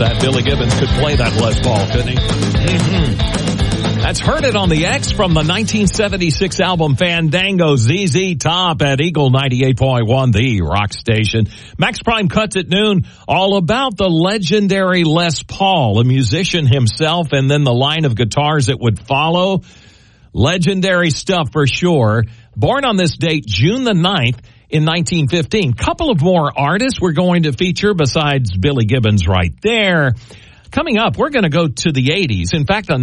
that Billy Gibbons could play that Les Paul, couldn't he? Mm-hmm. That's Heard It on the X from the 1976 album Fandango. ZZ Top at Eagle 98.1, the rock station. Max Prime Cuts at Noon, all about the legendary Les Paul, a musician himself, and then the line of guitars that would follow. Legendary stuff for sure. Born on this date, June the 9th, in 1915. Couple of more artists we're going to feature besides Billy Gibbons right there. Coming up, we're going to go to the 80s. In fact, a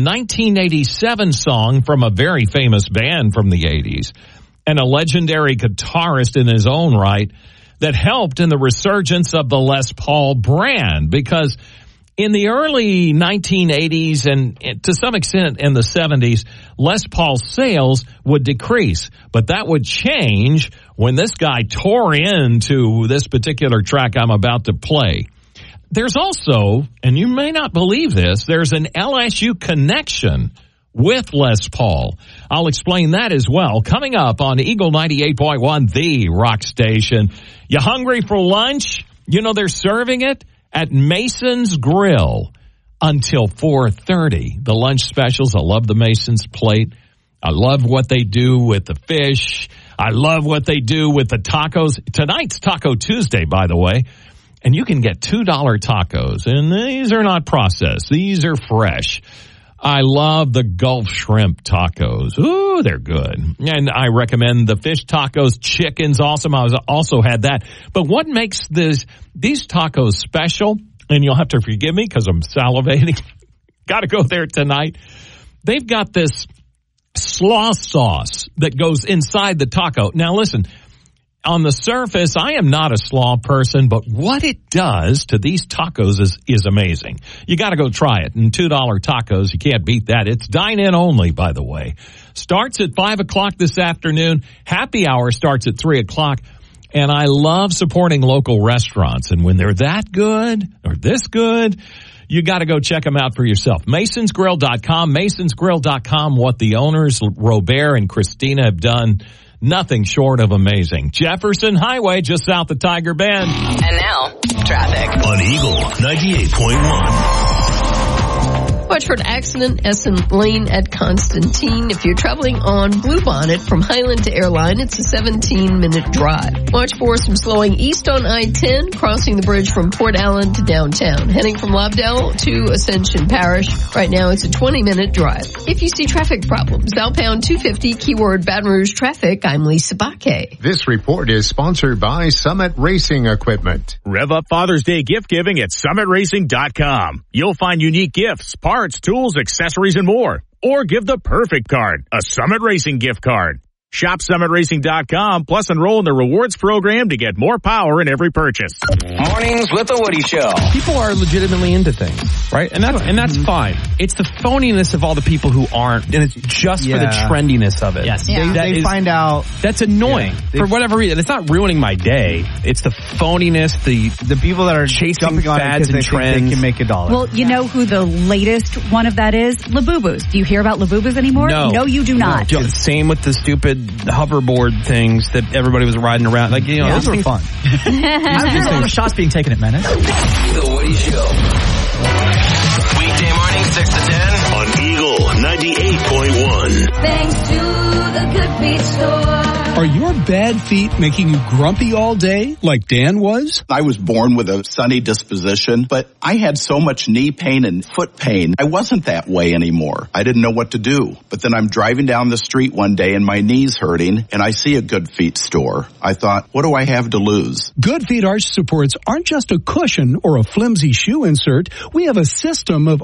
1987 song from a very famous band from the 80s and a legendary guitarist in his own right that helped in the resurgence of the Les Paul brand, because in the early 1980s and to some extent in the 70s, Les Paul sales would decrease. But that would change when this guy tore into this particular track I'm about to play. There's also, and you may not believe this, there's an LSU connection with Les Paul. I'll explain that as well. Coming up on Eagle 98.1, the rock station. You hungry for lunch? You know they're serving it at Mason's Grill until 4:30. The lunch specials. I love the Mason's plate. I love what they do with the fish. I love what they do with the tacos. Tonight's Taco Tuesday, by the way. And you can get $2 tacos. And these are not processed. These are fresh. I love the Gulf shrimp tacos. Ooh, they're good. And I recommend the fish tacos. Chicken's awesome. I also had that. But what makes these tacos special, and you'll have to forgive me because I'm salivating. Got to go there tonight. They've got this slaw sauce that goes inside the taco. Now, listen. On the surface, I am not a slaw person, but what it does to these tacos is amazing. You got to go try it. And $2 tacos, you can't beat that. It's dine-in only, by the way. Starts at 5 o'clock this afternoon. Happy hour starts at 3 o'clock. And I love supporting local restaurants. And when they're that good or this good, you got to go check them out for yourself. MasonsGrill.com, MasonsGrill.com, what the owners, Robert and Christina, have done. Nothing short of amazing. Jefferson Highway, just south of Tiger Bend. And now, traffic. On Eagle 98.1. Watch for an accident, Essen Lane at Constantine. If you're traveling on Bluebonnet from Highland to Airline, it's a 17-minute drive. Watch for some slowing east on I-10, crossing the bridge from Port Allen to downtown. Heading from Lobdell to Ascension Parish. Right now, it's a 20-minute drive. If you see traffic problems, outbound 250, keyword Baton Rouge traffic, I'm Lisa Baque. This report is sponsored by Summit Racing Equipment. Rev up Father's Day gift giving at summitracing.com. You'll find unique gifts, parts, tools, accessories, and more. Or give the perfect card, a Summit Racing gift card. Shop summitracing.com, plus enroll in the rewards program to get more power in every purchase. Mornings with the Woody Show. People are legitimately into things, right? And that's fine. It's the phoniness of all the people who aren't, and it's just for the trendiness of it. Yes, they find out. That's annoying for whatever reason. It's not ruining my day. It's the phoniness, the people that are chasing fads and trends. They can make $1. Well, you know who the latest one of that is? Labubus. Do you hear about Labubus anymore? No, you do not. Same with the stupid hoverboard things that everybody was riding around. Like, those were fun. I hear a lot of shots being taken at Menace. The Woody Show. Weekday morning, 6 to 10. On Eagle 98.1. Thanks to the Good Feet store. Are your bad feet making you grumpy all day, like Dan was? I was born with a sunny disposition, but I had so much knee pain and foot pain. I wasn't that way anymore. I didn't know what to do. But then I'm driving down the street one day and my knee's hurting, and I see a Good Feet store. I thought, what do I have to lose? Good Feet arch supports aren't just a cushion or a flimsy shoe insert. We have a system of